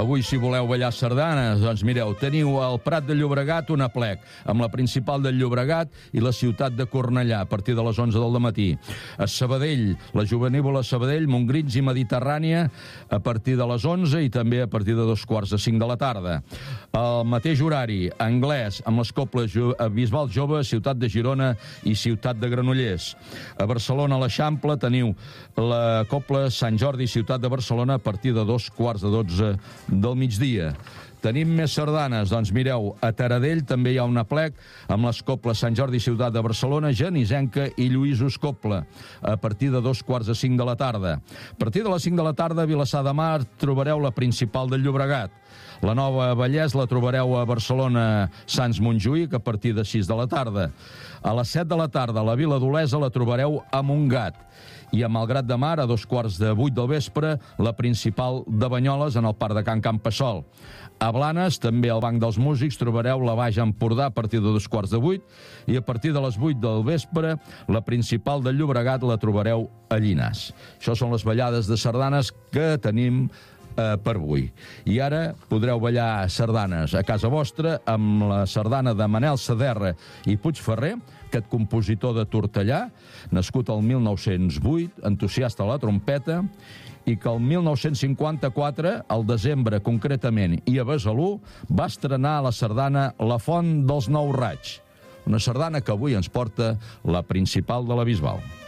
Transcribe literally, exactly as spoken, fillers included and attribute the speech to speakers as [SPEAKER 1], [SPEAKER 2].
[SPEAKER 1] Avui, si voleu ballar sardanes, doncs mireu, teniu al Prat de Llobregat un aplec, amb la principal del Llobregat i la ciutat de Cornellà, a partir de les onze del matí. A Sabadell, la Jovenívola Sabadell, Montgrins i Mediterrània, a partir de les onze i també a partir de dos quarts de cinc de la tarda. Al mateix horari, Anglès, amb les coples Bisbal Jove, Ciutat de Girona i Ciutat de Granollers. A Barcelona, a l'Eixample, teniu la copla Sant Jordi, Ciutat de Barcelona, a partir de dos quarts de dotze del migdia. Tenim més sardanes, doncs mireu, a Taradell també hi ha un aplec amb les coples Sant Jordi, Ciutat de Barcelona, Genisenca i Lluïsos Copla, a partir de dos quarts de cinc de la tarda. A partir de les cinc de la tarda, a Vilassar de Mar, trobareu la principal del Llobregat. La Nova Vallès la trobareu a Barcelona, Sants Montjuïc, a partir de sis de la tarda. A les set de la tarda, a la Vila d'Olesa, la trobareu a Montgat. I a Malgrat de Mar, a dos quarts de vuit del vespre, la principal de Banyoles, en el Parc de Can Campassol. A Blanes, també al Banc dels Músics, trobareu la Baix Empordà a partir de dos quarts de vuit i a partir de les vuit del vespre, la principal del Llobregat la trobareu a Llinars. Això són les ballades de sardanes que tenim eh, per avui. I ara podreu ballar sardanes a casa vostra amb la sardana de Manel Saderra i Puigferrer, aquest compositor de Tortellà, nascut el mil nou-cents vuit, entusiasta a la trompeta, i que el mil nou-cents cinquanta-quatre, al desembre concretament, i a Besalú, va estrenar la sardana La Font dels Nou Raigs, una sardana que avui ens porta la principal de la Bisbal.